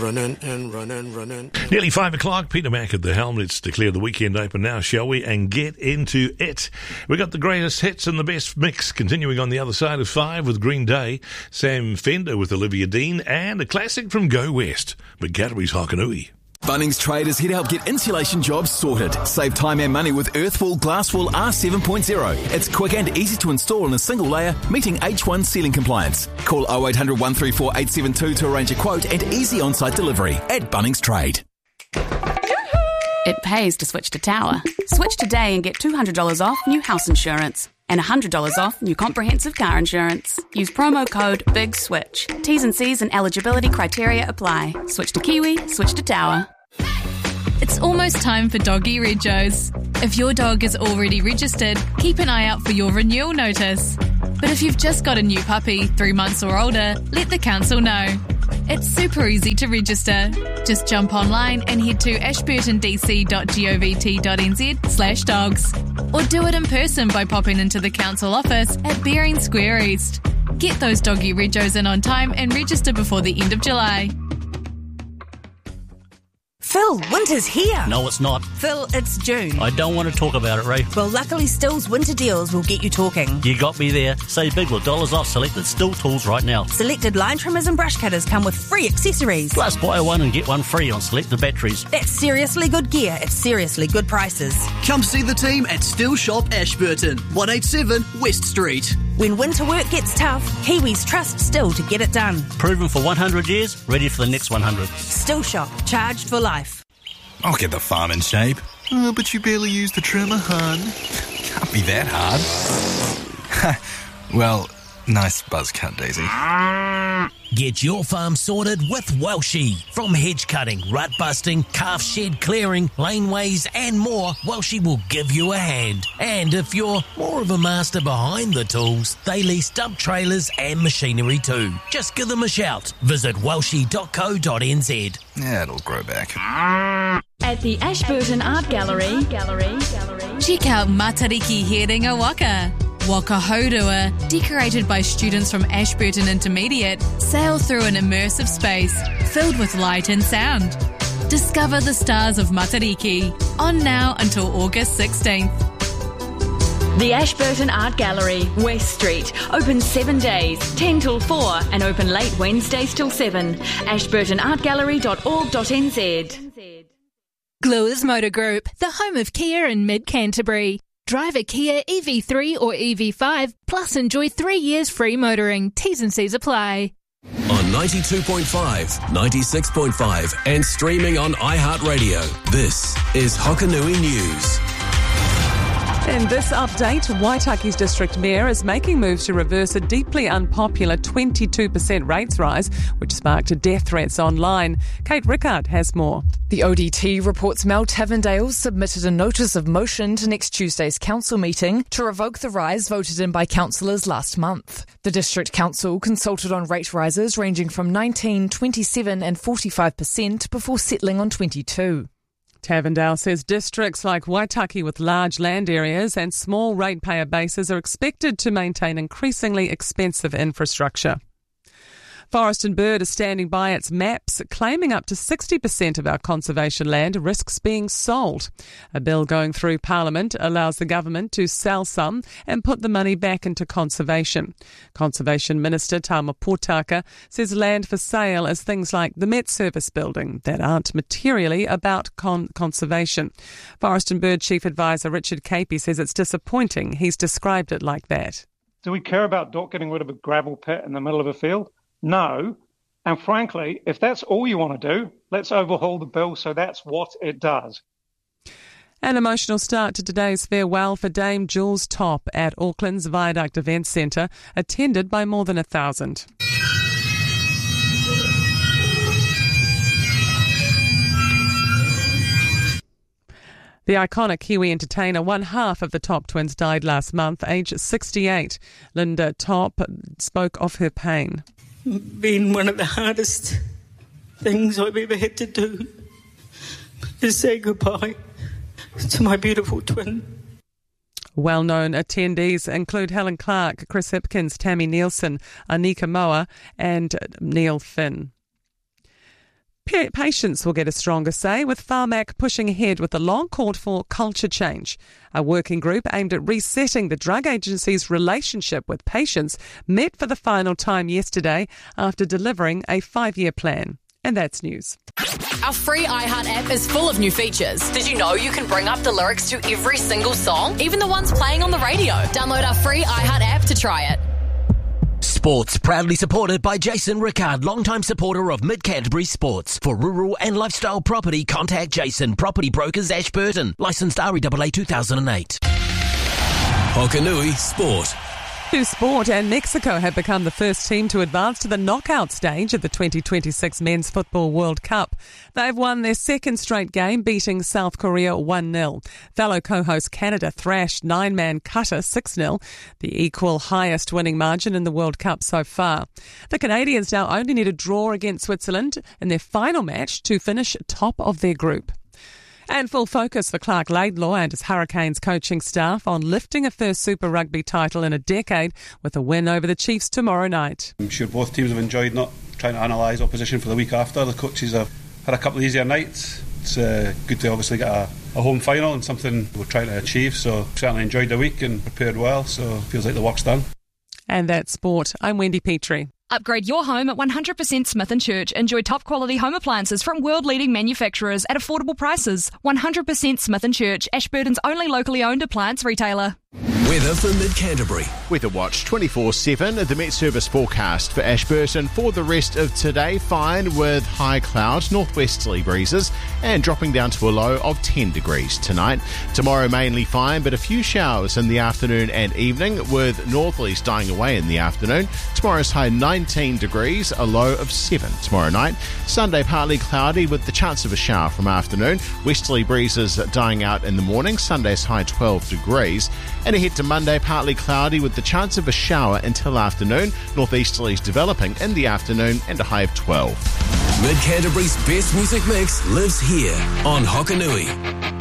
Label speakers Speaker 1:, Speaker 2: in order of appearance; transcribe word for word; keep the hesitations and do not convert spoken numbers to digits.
Speaker 1: Running and running, running.
Speaker 2: Nearly five o'clock. Peter Mack at the helm. Let's declare the weekend open now, shall we? And get into it. We got the greatest hits and the best mix. Continuing on the other side of five with Green Day, Sam Fender with Olivia Dean, and a classic from Go West, McGattery's Hokanui.
Speaker 3: Bunnings Trade is here to help get insulation jobs sorted. Save time and money with Earthwall Glasswall R seven point oh. It's quick and easy to install in a single layer, meeting H one ceiling compliance. Call oh eight hundred, one three four, eight seven two to arrange a quote and easy on-site delivery at Bunnings Trade.
Speaker 4: It pays to switch to Tower. Switch today and get two hundred dollars off new house insurance and one hundred dollars off new comprehensive car insurance. Use promo code BIGSWITCH. T's and C's and eligibility criteria apply. Switch to Kiwi, switch to Tower.
Speaker 5: It's almost time for Doggy Regos. If your dog is already registered, keep an eye out for your renewal notice. But if you've just got a new puppy, three months or older, let the council know. It's super easy to register. Just jump online and head to ashburtondc.govt.nz slash dogs. Or do it in person by popping into the council office at Bering Square East. Get those Doggy Regos in on time and register before the end of July.
Speaker 6: Phil, winter's here.
Speaker 7: No, it's not.
Speaker 6: Phil, it's June.
Speaker 7: I don't want to talk about it, Ray.
Speaker 6: Well, luckily Still's winter deals will get you talking.
Speaker 7: You got me there. Save big with dollars off selected Still tools right now.
Speaker 6: Selected line trimmers and brush cutters come with free accessories.
Speaker 7: Plus, buy one and get one free on selected batteries.
Speaker 6: That's seriously good gear at seriously good prices.
Speaker 8: Come see the team at Still Shop Ashburton, one eighty-seven West Street.
Speaker 6: When winter work gets tough, Kiwis trust Still to get it done.
Speaker 7: Proven for one hundred years, ready for the next one hundred.
Speaker 6: Still Shop, charged for life.
Speaker 9: I'll get the farm in shape. Oh, but you barely use the trimmer, hun. Can't be that hard. Well, nice buzz cut, Daisy.
Speaker 10: Get your farm sorted with Welshie. From hedge cutting, rut busting, calf shed clearing, laneways and more, Welshie will give you a hand. And if you're more of a master behind the tools, they lease dump trailers and machinery too. Just give them a shout. Visit welshie dot co dot n z.
Speaker 9: Yeah, it'll grow back.
Speaker 11: At the Ashburton Art Gallery, Gallery, Gallery.
Speaker 5: Check out Matariki Heringa Waka. Waka Hodua, decorated by students from Ashburton Intermediate, sail through an immersive space filled with light and sound. Discover the stars of Matariki, on now until August sixteenth.
Speaker 11: The Ashburton Art Gallery, West Street, open seven days, ten till four, and open late Wednesdays till seven. ashburton art gallery dot org dot n z.
Speaker 12: Gluers Motor Group, the home of Kia in mid-Canterbury. Drive a Kia E V three or E V five, plus enjoy three years free motoring. T's and C's apply.
Speaker 13: On ninety-two point five, ninety-six point five, and streaming on iHeartRadio, this is Hokanui News.
Speaker 14: In this update, Waitaki's District Mayor is making moves to reverse a deeply unpopular twenty-two percent rates rise, which sparked death threats online. Kate Rickard has more.
Speaker 15: The O D T reports Mel Tavendale submitted a notice of motion to next Tuesday's council meeting to revoke the rise voted in by councillors last month. The District Council consulted on rate rises ranging from nineteen, twenty-seven and forty-five percent before settling on twenty-two.
Speaker 14: Tavendale says districts like Waitaki with large land areas and small ratepayer bases are expected to maintain increasingly expensive infrastructure. Forest and Bird is standing by its maps, claiming up to sixty percent of our conservation land risks being sold. A bill going through Parliament allows the government to sell some and put the money back into conservation. Conservation Minister Tama Potaka says land for sale is things like the Met Service building that aren't materially about con- conservation. Forest and Bird Chief Advisor Richard Capey says it's disappointing he's described it like that.
Speaker 16: Do we care about Doc getting rid of a gravel pit in the middle of a field? No. And frankly, if that's all you want to do, let's overhaul the bill so that's what it does.
Speaker 14: An emotional start to today's farewell for Dame Jules Top at Auckland's Viaduct Event Centre, attended by more than a thousand. The iconic Kiwi entertainer, one half of the Top twins, died last month, aged sixty-eight. Linda Top spoke of her pain.
Speaker 17: Been one of the hardest things I've ever had to do is say goodbye to my beautiful twin.
Speaker 14: Well-known attendees include Helen Clark, Chris Hipkins, Tammy Nielsen, Anika Moa and Neil Finn. Pa- Patients will get a stronger say, with Pharmac pushing ahead with the long-called-for culture change. A working group aimed at resetting the drug agency's relationship with patients met for the final time yesterday after delivering a five-year plan. And that's news.
Speaker 18: Our free iHeart app is full of new features. Did you know you can bring up the lyrics to every single song, even the ones playing on the radio? Download our free iHeart app to try it.
Speaker 10: Sports proudly supported by Jason Rickard, longtime supporter of Mid-Canterbury Sports. For rural and lifestyle property, contact Jason, Property Brokers Ashburton. Licensed R E A A two thousand eight.
Speaker 13: Hokanui Sport.
Speaker 14: To sport, and Mexico have become the first team to advance to the knockout stage of the twenty twenty-six Men's Football World Cup. They've won their second straight game, beating South Korea one nil. Fellow co-host Canada thrashed nine-man Qatar six nil, the equal highest winning margin in the World Cup so far. The Canadians now only need a draw against Switzerland in their final match to finish top of their group. And full focus for Clark Laidlaw and his Hurricanes coaching staff on lifting a first Super Rugby title in a decade with a win over the Chiefs tomorrow night.
Speaker 19: I'm sure both teams have enjoyed not trying to analyse opposition for the week after. The coaches have had a couple of easier nights. It's uh, good to obviously get a, a home final and something we're trying to achieve. So certainly enjoyed the week and prepared well. So feels like the work's done.
Speaker 14: And that's sport. I'm Wendy Petrie.
Speaker 20: Upgrade your home at one hundred percent Smith and Church. Enjoy top quality home appliances from world-leading manufacturers at affordable prices. one hundred percent Smith and Church, Ashburton's only locally owned appliance retailer.
Speaker 13: Weather for Mid-Canterbury.
Speaker 21: Weather Watch twenty-four seven, the Met Service forecast for Ashburton for the rest of today. Fine with high clouds, northwesterly breezes, and dropping down to a low of ten degrees tonight. Tomorrow mainly fine, but a few showers in the afternoon and evening, with northerlies dying away in the afternoon. Tomorrow's high nineteen degrees, a low of seven tomorrow night. Sunday partly cloudy with the chance of a shower from afternoon. Westerly breezes dying out in the morning. Sunday's high twelve degrees. And ahead to Monday, partly cloudy with the chance of a shower until afternoon. Northeasterlies developing in the afternoon and a high of twelve.
Speaker 13: Mid-Canterbury's best music mix lives here on Hokanui.